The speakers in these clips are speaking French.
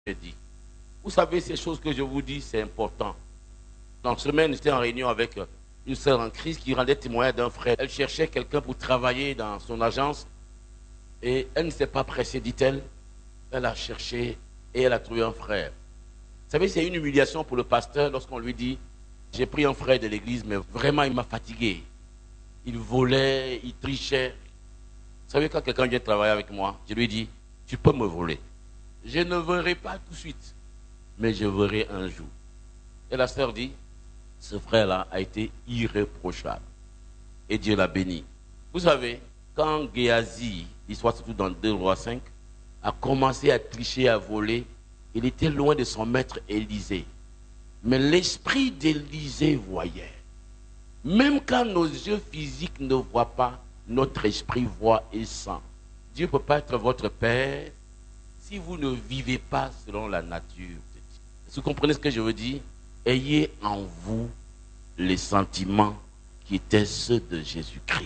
j'ai dit. Vous savez, ces choses que je vous dis, c'est important. Dans la semaine, j'étais en réunion avec une sœur en crise qui rendait témoignage d'un frère. Elle cherchait quelqu'un pour travailler dans son agence et elle ne s'est pas pressée, dit-elle. Elle a cherché et elle a trouvé un frère. Vous savez, c'est une humiliation pour le pasteur lorsqu'on lui dit « J'ai pris un frère de l'église, mais vraiment, il m'a fatigué. Il volait, il trichait. » Vous savez, quand quelqu'un vient travailler avec moi, je lui dis « Tu peux me voler. Je ne verrai pas tout de suite, mais je verrai un jour. » Et la sœur dit « Ce frère-là a été irréprochable. » Et Dieu l'a béni. Vous savez, quand Géasi, l'histoire surtout dans 2 Rois 5, a commencé à tricher, à voler, il était loin de son maître Élisée. Mais l'esprit d'Élisée voyait. Même quand nos yeux physiques ne voient pas, notre esprit voit et sent. Dieu ne peut pas être votre Père si vous ne vivez pas selon la nature de Dieu. Est-ce que vous comprenez ce que je veux dire? Ayez en vous les sentiments qui étaient ceux de Jésus-Christ.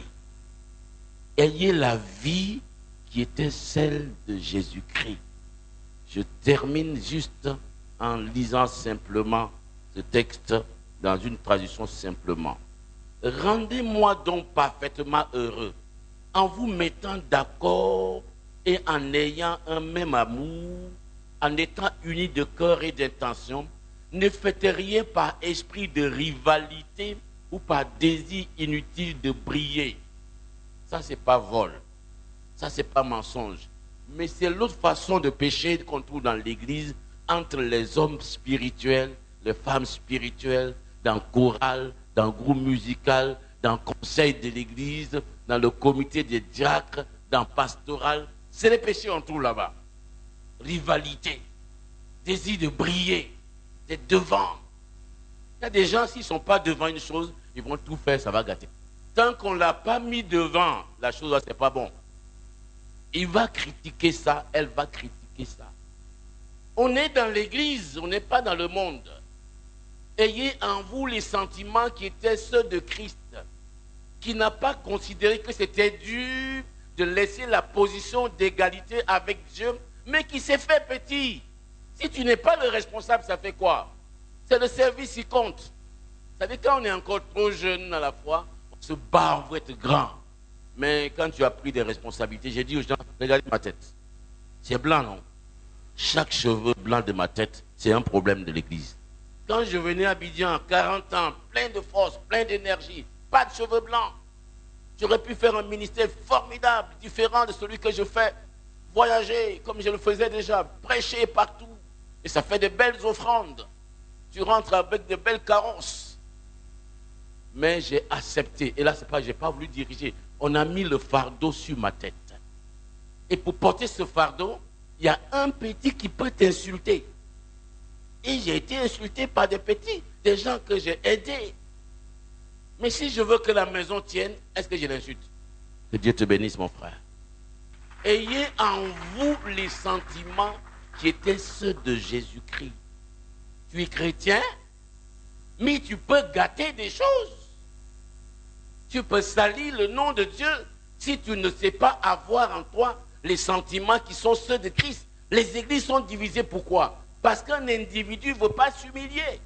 Ayez la vie qui était celle de Jésus-Christ. Je termine juste en lisant simplement ce texte dans une traduction simplement. Rendez-moi donc parfaitement heureux en vous mettant d'accord et en ayant un même amour, en étant unis de cœur et d'intention. Ne faites rien par esprit de rivalité ou par désir inutile de briller. Ça, c'est pas vol. Ça, c'est pas mensonge. Mais c'est l'autre façon de pécher qu'on trouve dans l'église entre les hommes spirituels, les femmes spirituelles, dans le choral, dans le groupe musical, dans le conseil de l'église, dans le comité des diacres, dans le pastoral. C'est les péchés qu'on trouve là-bas. Rivalité, désir de briller, d'être devant. Il y a des gens, s'ils ne sont pas devant une chose, ils vont tout faire, ça va gâter. Tant qu'on ne l'a pas mis devant, la chose, c'est pas bon. Il va critiquer ça, elle va critiquer ça. On est dans l'église, on n'est pas dans le monde. Ayez en vous les sentiments qui étaient ceux de Christ, qui n'a pas considéré que c'était dur de laisser la position d'égalité avec Dieu, mais qui s'est fait petit. Si tu n'es pas le responsable, ça fait quoi? C'est le service qui compte. Vous savez, quand on est encore trop jeune à la foi, on se bat, on veut être grand. Mais quand tu as pris des responsabilités, j'ai dit aux gens, regardez ma tête. C'est blanc, non? Chaque cheveu blanc de ma tête, c'est un problème de l'église. Quand je venais à Abidjan, 40 ans, plein de force, plein d'énergie, pas de cheveux blancs, j'aurais pu faire un ministère formidable, différent de celui que je fais. Voyager comme je le faisais déjà, prêcher partout. Et ça fait de belles offrandes. Tu rentres avec de belles carrosses. Mais j'ai accepté. Et là, c'est pas, j'ai pas voulu diriger. On a mis le fardeau sur ma tête. Et pour porter ce fardeau, il y a un petit qui peut t'insulter. Et j'ai été insulté par des petits, des gens que j'ai aidés. Mais si je veux que la maison tienne, est-ce que je l'insulte? Que Dieu te bénisse, mon frère. Ayez en vous les sentiments qui étaient ceux de Jésus-Christ. Tu es chrétien, mais tu peux gâter des choses. Tu peux salir le nom de Dieu si tu ne sais pas avoir en toi les sentiments qui sont ceux de Christ. Les églises sont divisées, pourquoi? Parce qu'un individu ne veut pas s'humilier.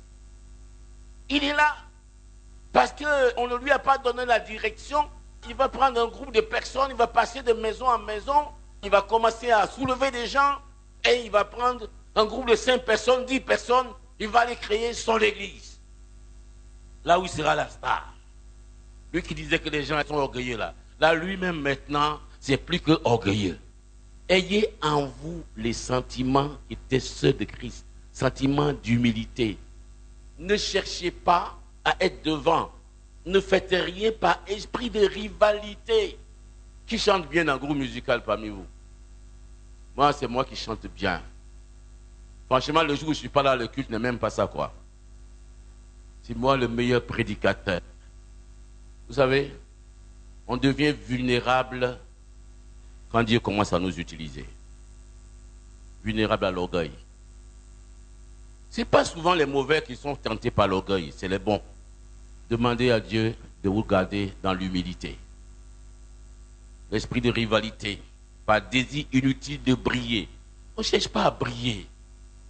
Il est là. Parce qu'on ne lui a pas donné la direction. Il va prendre un groupe de personnes, il va passer de maison en maison, il va commencer à soulever des gens, et il va prendre un groupe de 5 personnes, 10 personnes, il va aller créer son église. Là où il sera la star. Lui qui disait que les gens sont orgueilleux là. Là, lui-même maintenant, c'est plus que orgueilleux. Ayez en vous les sentiments qui étaient ceux de Christ. Sentiments d'humilité. Ne cherchez pas à être devant. Ne faites rien par esprit de rivalité. Qui chante bien dans le groupe musical parmi vous? Moi, c'est moi qui chante bien. Franchement, le jour où je ne suis pas là, le culte n'est même pas ça, quoi. C'est moi le meilleur prédicateur. Vous savez, on devient vulnérable quand Dieu commence à nous utiliser. Vulnérable à l'orgueil. Ce n'est pas souvent les mauvais qui sont tentés par l'orgueil, c'est les bons. Demandez à Dieu de vous garder dans l'humilité. L'esprit de rivalité, par désir inutile de briller. On ne cherche pas à briller.